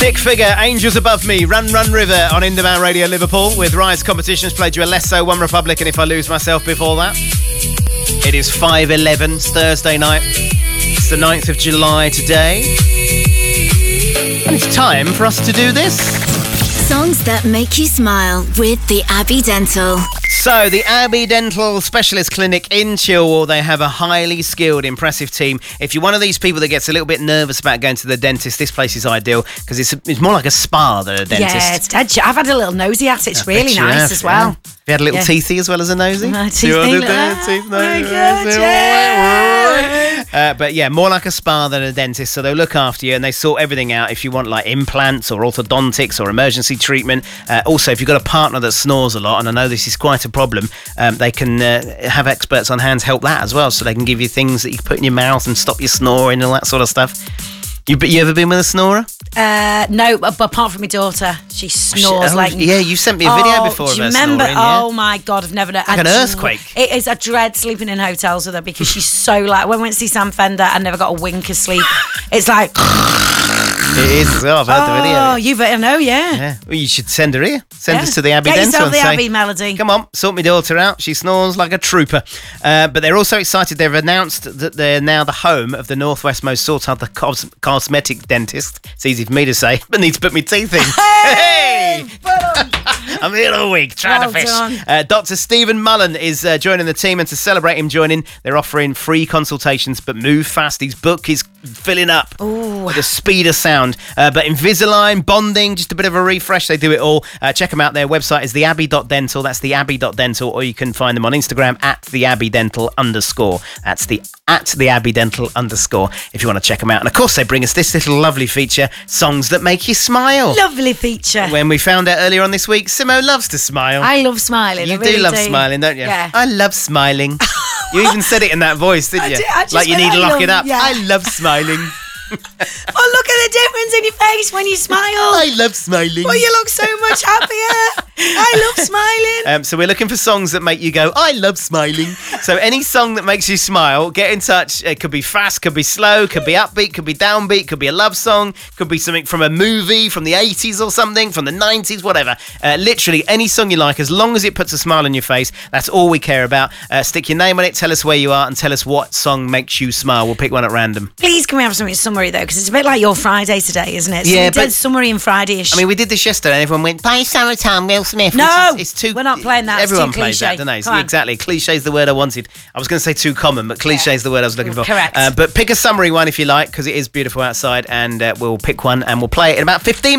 Stick Figure, Angels Above Me, Run Run River on Indemand Radio Liverpool with Rise Competitions. Played you Alesso, One Republic, and If I Lose Myself before that. It is 5:11, it's Thursday night. It's the 9th of July today. And it's time for us to do this. Songs that make you smile with the Abbey Dental. So, the Abbey Dental Specialist Clinic in Chilwell, they have a highly skilled, impressive team. If you're one of these people that gets a little bit nervous about going to the dentist, this place is ideal because it's more like a spa than a dentist. Yeah, it's dead. I've had a little nosy at it. It's really nice as well. Yeah. Have you had a little teethy as well as a nosy? But yeah, more like a spa than a dentist. So they'll look after you and they sort everything out. If you want like implants or orthodontics or emergency treatment. Also, if you've got a partner that snores a lot, and I know this is quite a problem, they can have experts on hand to help that as well. So they can give you things that you can put in your mouth and stop you snoring and all that sort of stuff. You ever been with a snorer? No, apart from my daughter. She snores like... Yeah, you sent me a video before of her remember? snoring. Yeah. Oh my God, I've never... Like an earthquake. It is. I dread sleeping in hotels with her because she's so like... When we went to see Sam Fender, I never got a wink of sleep. It's like... It is as well. I've heard the video. Oh, you've... I know, yeah. Well, you should send her here. Send us to the Abbey Get Dental yourself and the say, Abbey Melody. come on, sort my daughter out. She snores like a trooper. But they're also excited. They've announced that they're now the home of the Northwest's most sought-after cosmetic dentist. It's easy for me to say, but need to put my teeth in. Hey! I'm here all week trying to fish. Dr. Stephen Mullen is joining the team, and to celebrate him joining, they're offering free consultations. But move fast, his book is filling up with the speed of sound. But Invisalign, bonding, just a bit of a refresh. They do it all. Check them out. Their website is theabbey.dental. That's theabbey.dental, or you can find them on Instagram at theabbeydental_. That's @theabbeydental_ if you want to check them out. And of course, they bring us this little lovely feature, songs that make you smile. Lovely feature. When we found out earlier on this week, Simo loves to smile. I love smiling. You I really do love smiling, don't you? Yeah. I love smiling. You even said it in that voice, didn't you? I just like you went, need to I lock love- it up. yeah. I love smiling. Oh, look at the difference in your face when you smile. I love smiling. Oh, you look so much happier. I love smiling. So we're looking for songs that make you go, I love smiling. So any song that makes you smile, get in touch. It could be fast, could be slow, could be upbeat, could be downbeat, could be a love song, could be something from a movie, from the 80s or something, from the 90s, whatever. Literally any song you like, as long as it puts a smile on your face, that's all we care about. Stick your name on it, tell us where you are, and tell us what song makes you smile. We'll pick one at random. Please can we have something summary though, because it's a bit like your Friday today, isn't it? Yeah, but but summary and Friday-ish. I mean, we did this yesterday and everyone went, play Summertime, Will Smith. No, it's too... we're not playing that. Everyone it's too plays cliche. that, don't they? Come on. Exactly. Cliche is the word I wanted. I was going to say too common, but cliche is the word I was looking for. Correct. But pick a summary one if you like, because it is beautiful outside, and we'll pick one and we'll play it in about 15 minutes.